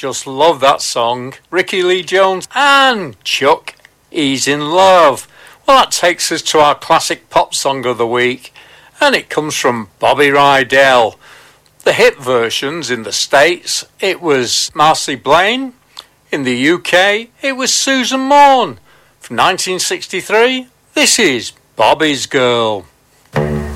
just love that song. Ricky Lee Jones and Chuck, He's in Love. Well, that takes us to our classic pop song of the week, and it comes from Bobby Rydell. The hit versions in the States, it was Marcy Blaine. In the UK, it was Susan Morn. From 1963, this is Bobby's Girl.